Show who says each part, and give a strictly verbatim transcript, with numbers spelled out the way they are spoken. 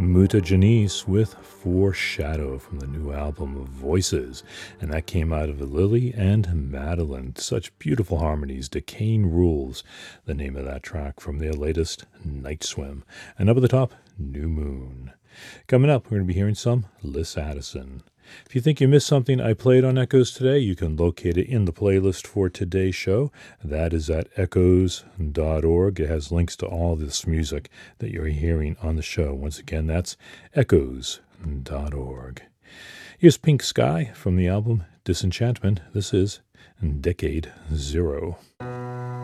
Speaker 1: Muta Janice with Foreshadow from the new album Voices, and that came out of Lily and Madeline. Such beautiful harmonies. Decaying Rules, the name of that track from their latest Night Swim. And up at the top, New Moon. Coming up, we're going to be hearing some Liz Addison. If you think you missed something I played on Echoes today, you can locate it in the playlist for today's show. That is at echoes dot org. It has links to all this music that you're hearing on the show. Once again, that's echoes dot org. Here's Pink Sky from the album Disenchantment. This is Decade Zero.